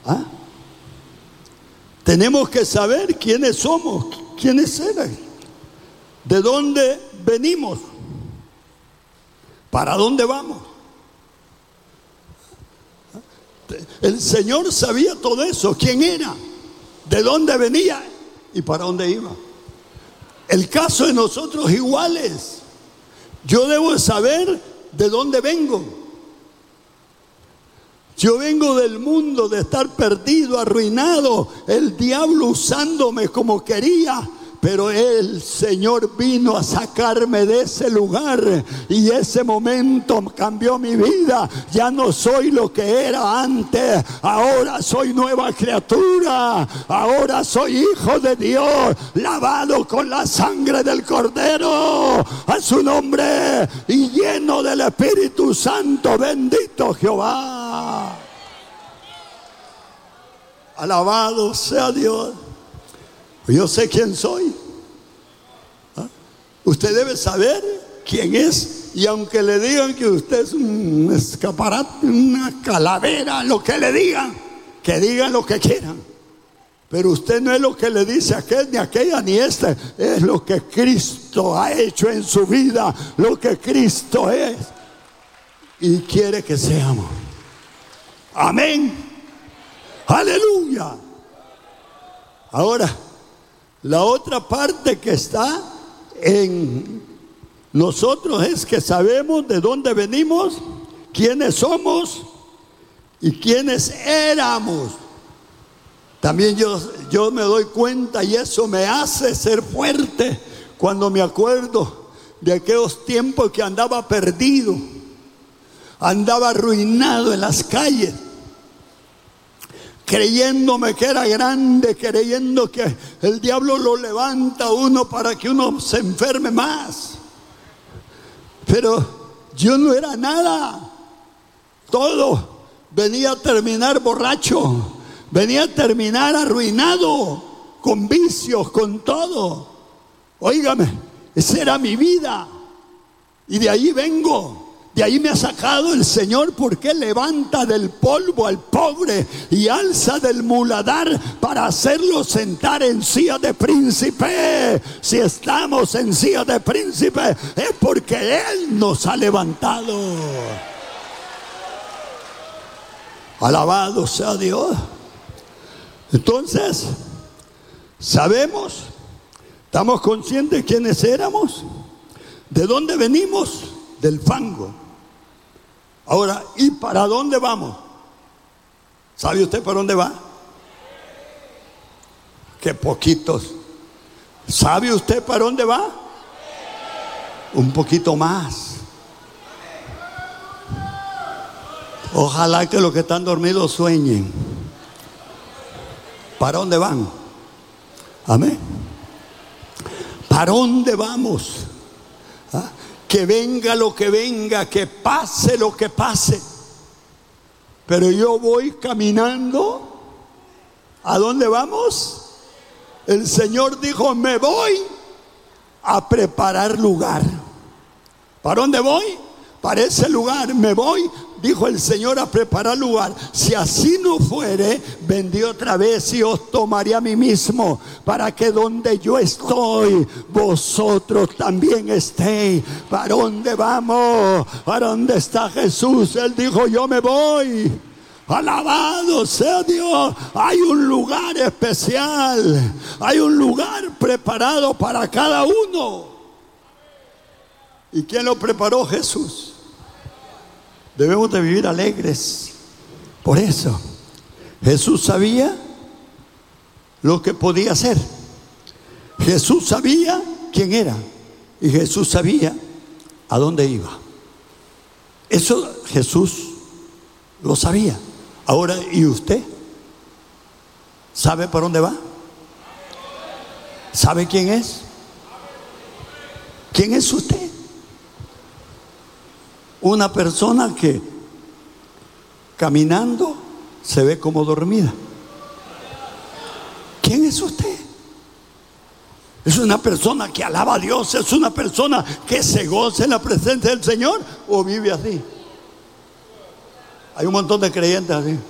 ¿Ah? Tenemos que saber quiénes somos, quiénes eran, de dónde venimos, para dónde vamos. El Señor sabía todo eso, quién era, de dónde venía y para dónde iba. El caso de nosotros iguales. Yo debo saber de dónde vengo. Yo vengo del mundo de estar perdido, arruinado, el diablo usándome como quería, pero el Señor vino a sacarme de ese lugar y ese momento cambió mi vida. Ya no soy lo que era antes, ahora soy nueva criatura, ahora soy hijo de Dios, lavado con la sangre del Cordero, a su nombre, y lleno del Espíritu Santo. Bendito Jehová. Alabado sea Dios. Yo sé quién soy. ¿Ah? Usted debe saber quién es. Y aunque le digan que usted es un escaparate, una calavera, lo que le digan, que digan lo que quieran, pero usted no es lo que le dice aquel, ni aquella, ni este. Es lo que Cristo ha hecho en su vida, lo que Cristo es y quiere que seamos. Amén. Aleluya. Ahora, la otra parte que está en nosotros es que sabemos de dónde venimos, quiénes somos y quiénes éramos. También yo me doy cuenta, y eso me hace ser fuerte cuando me acuerdo de aquellos tiempos que andaba perdido, andaba arruinado en las calles, creyéndome que era grande, creyendo que el diablo lo levanta a uno para que uno se enferme más. Pero yo no era nada. Todo venía a terminar borracho, venía a terminar arruinado, con vicios, con todo. Óigame, esa era mi vida. Y de ahí vengo. De ahí me ha sacado el Señor, porque levanta del polvo al pobre y alza del muladar para hacerlo sentar en silla de príncipe. Si estamos en silla de príncipe es porque Él nos ha levantado. Alabado sea Dios. Entonces, sabemos, estamos conscientes de quiénes éramos, de dónde venimos, del fango. Ahora, ¿y para dónde vamos? ¿Sabe usted para dónde va? Qué poquitos. ¿Sabe usted para dónde va? Un poquito más. Ojalá que los que están dormidos sueñen. ¿Para dónde van? Amén. ¿Para dónde vamos? ¿Ah? Que venga lo que venga, que pase lo que pase. Pero yo voy caminando. ¿A dónde vamos? El Señor dijo, me voy a preparar lugar. ¿Para dónde voy? Para ese lugar me voy, dijo el Señor, a preparar lugar. Si así no fuere, vendré otra vez y os tomaré a mí mismo, para que donde yo estoy, vosotros también estéis. ¿Para dónde vamos? ¿Para dónde está Jesús? Él dijo, yo me voy. Alabado sea Dios. Hay un lugar especial, hay un lugar preparado para cada uno. ¿Y quién lo preparó? Jesús. Debemos de vivir alegres. Por eso Jesús sabía lo que podía hacer. Jesús sabía quién era. Y Jesús sabía a dónde iba. Eso Jesús lo sabía. Ahora, ¿y usted? ¿Sabe para dónde va? ¿Sabe quién es? ¿Quién es usted? Una persona que caminando se ve como dormida. ¿Quién es usted? ¿Es una persona que alaba a Dios? ¿Es una persona que se goza en la presencia del Señor? ¿O vive así? Hay un montón de creyentes así.